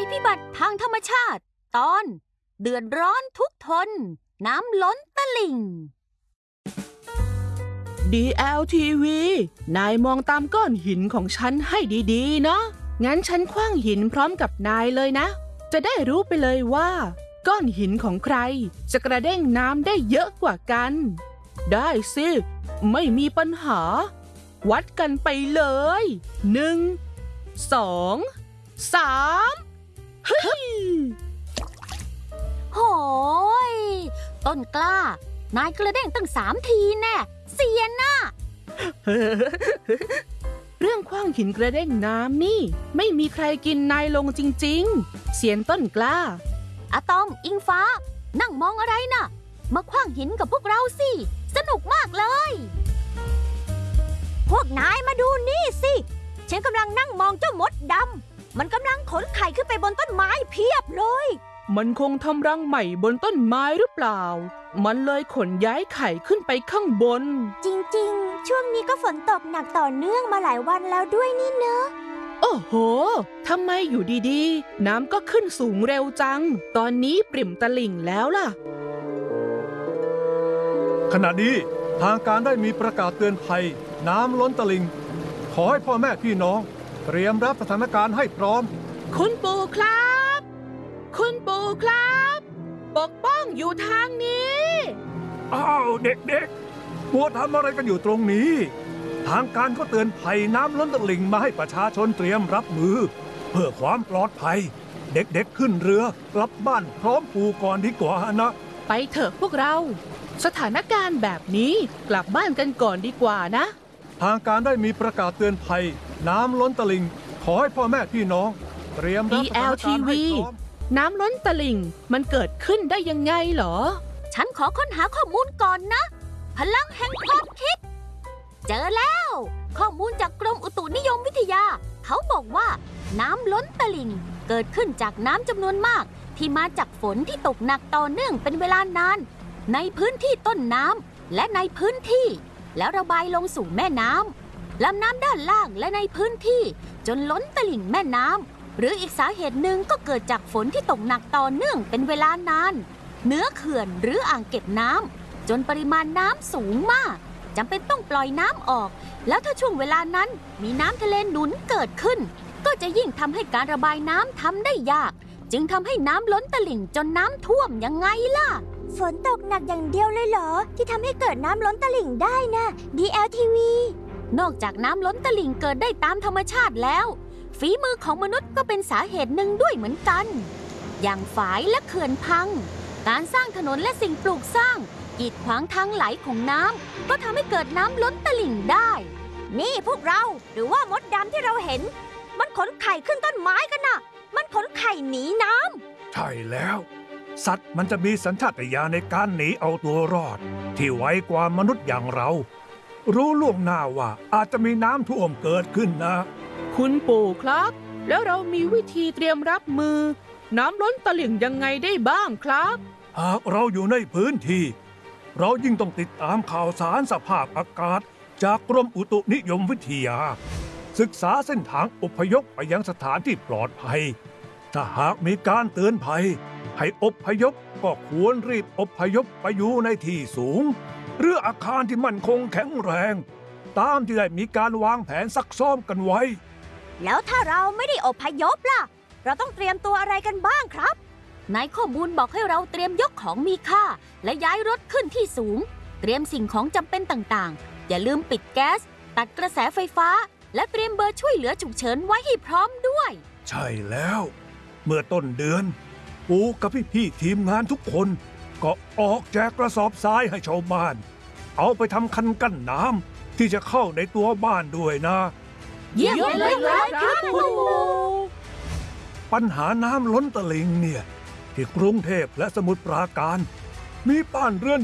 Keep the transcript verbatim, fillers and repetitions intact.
พิบัติทางธรรมชาติตอนเดือดร้อนทุกทนน้ำล้นตลิ่งดี แอล ที วี นายมองตามก้อนหินของฉันให้ดีๆนะงั้นฉันขว้างหินพร้อมกับนายเลยนะจะได้รู้ไปเลยว่าก้อนหินของใครจะกระเด้งน้ำได้เยอะกว่ากันได้สิไม่มีปัญหาวัดกันไปเลยหนึ่งสองสามเฮ้ยโหยต้นกล้านายกระเด้งตั้งสามทีแน่เสียน่ะเรื่องขว้างหินกระเด้งน้ำนี่ไม่มีใครกินนายลงจริงๆเสียนต้นกล้าอะตอมอิงฟ้านั่งมองอะไรน่ะมาขว้างหินกับพวกเราสิสนุกมากเลยพวกนายมาดูนี่สิฉันกำลังนั่งมองเจ้ามดดำมันกำลังขนไข่ขึ้นไปบนต้นไม้เพียบเลยมันคงทำรังใหม่บนต้นไม้หรือเปล่ามันเลยขนย้ายไข่ขึ้นไปข้างบนจริงๆช่วงนี้ก็ฝนตกหนักต่อเนื่องมาหลายวันแล้วด้วยนี่เนอะโอ้โหทำไมอยู่ดีๆน้ำก็ขึ้นสูงเร็วจังตอนนี้ปริ่มตลิ่งแล้วล่ะขณะนี้ทางการได้มีประกาศเตือนภัยน้ำล้นตลิ่งขอให้พ่อแม่พี่น้องเตรียมรับสถานการณ์ให้พร้อมคุณปู่ครับคุณปู่ครับปกป้องอยู่ทางนี้อ้าวเด็กๆมัวทำอะไรกันอยู่ตรงนี้ทางการก็เตือนภัยน้ำล้นตลิ่งมาให้ประชาชนเตรียมรับมือเพื่อความปลอดภัยเด็กๆขึ้นเรือกลับบ้านพร้อมปู่ก่อนดีกว่านะไปเถอะพวกเราสถานการณ์แบบนี้กลับบ้านกันก่อนดีกว่านะทางการได้มีประกาศเตือนภัยน้ำล้นตลิ่งขอให้พ่อแม่พี่น้องเตรียมรับสถานการณ์ให้พร้อมน้ำล้นตลิ่งมันเกิดขึ้นได้ยังไงเหรอฉันขอค้นหาข้อมูลก่อนนะพลังแห่งความคิดเจอแล้วข้อมูลจากกรมอุตุนิยมวิทยาเขาบอกว่าน้ำล้นตลิ่งเกิดขึ้นจากน้ำจำนวนมากที่มาจากฝนที่ตกหนักต่อเนื่องเป็นเวลานานในพื้นที่ต้นน้ำและในพื้นที่แล้วระบายลงสู่แม่น้ำลำน้ำด้านล่างและในพื้นที่จนล้นตลิ่งแม่น้ำหรืออีกสาเหตุหนึ่งก็เกิดจากฝนที่ตกหนักต่อเนื่องเป็นเวลานานเหนือเขื่อนหรืออ่างเก็บน้ำจนปริมาณน้ำสูงมากจำเป็นต้องปล่อยน้ำออกแล้วถ้าช่วงเวลานั้นมีน้ำทะเลหนุนเกิดขึ้นก็จะยิ่งทำให้การระบายน้ำทำได้ยากจึงทำให้น้ำล้นตลิ่งจนน้ำท่วมยังไงล่ะฝนตกหนักอย่างเดียวเลยเหรอที่ทำให้เกิดน้ำล้นตลิ่งได้นะ ดี แอล ที วีนอกจากน้ำล้นตลิ่งเกิดได้ตามธรรมชาติแล้วฝีมือของมนุษย์ก็เป็นสาเหตุหนึ่งด้วยเหมือนกันอย่างฝายและเขื่อนพังการสร้างถนนและสิ่งปลูกสร้างกีดขวางทางไหลของน้ำก็ทำให้เกิดน้ำล้นตลิ่งได้นี่พวกเราหรือว่ามดดำที่เราเห็นมันขนไข่ขึ้นต้นไม้กันนะมันขนไข่หนีน้ำใช่แล้วสัตว์มันจะมีสัญชาตญาณในการหนีเอาตัวรอดที่ไวกว่ามนุษย์อย่างเรารู้ล่วงหน้าว่าอาจจะมีน้ำท่วมเกิดขึ้นนะคุณปู่ครับแล้วเรามีวิธีเตรียมรับมือน้ำล้นตลิ่งยังไงได้บ้างครับหากเราอยู่ในพื้นที่เรายิ่งต้องติดตามข่าวสารสภาพอากาศจากกรมอุตุนิยมวิทยาศึกษาเส้นทางอพยพไปยังสถานที่ปลอดภัยถ้าหากมีการเตือนภัยให้อพยพก็ควรรีบอพยพไปอยู่ในที่สูงหรืออาคารที่มั่นคงแข็งแรงตามที่ได้มีการวางแผนซักซ้อมกันไว้แล้วถ้าเราไม่ได้อพยพล่ะเราต้องเตรียมตัวอะไรกันบ้างครับในข้อมูลบอกให้เราเตรียมยกของมีค่าและย้ายรถขึ้นที่สูงเตรียมสิ่งของจำเป็นต่างๆอย่าลืมปิดแก๊สตัดกระแสไฟฟ้าและเตรียมเบอร์ช่วยเหลือฉุกเฉินไว้ให้พร้อมด้วยใช่แล้วเมื่อต้นเดือนปู่กับพี่ๆทีมงานทุกคนก็ออกแจกกระสอบทรายให้ชาวบ้านเอาไปทำคันกั้นน้ำที่จะเข้าในตัวบ้านด้วยนะเยี่ยมเลยครับคุณปู่ปัญหาน้ำล้นตลิ่งเนี่ยที่กรุงเทพและสมุทรปราการมีบ้านเรือน